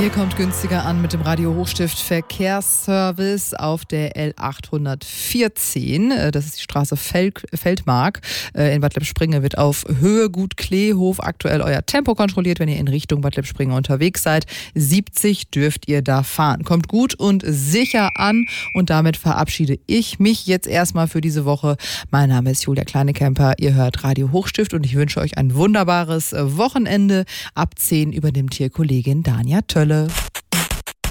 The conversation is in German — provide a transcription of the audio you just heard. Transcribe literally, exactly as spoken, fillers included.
Ihr kommt günstiger an mit dem Radio Hochstift Verkehrsservice auf der L achthundertvierzehn. Das ist die Straße Feld, Feldmark. In Bad Lippspringe wird auf Höhe Gut Kleehof aktuell euer Tempo kontrolliert, wenn ihr in Richtung Bad Lippspringe unterwegs seid. siebzig dürft ihr da fahren. Kommt gut und sicher an und damit verabschiede ich mich jetzt erstmal für diese Woche. Mein Name ist Julia Kleinekemper. Ihr hört Radio Hochstift und ich wünsche euch ein wunderbares Wochenende. Ab zehn übernimmt hier Kollegin Dania Tölle.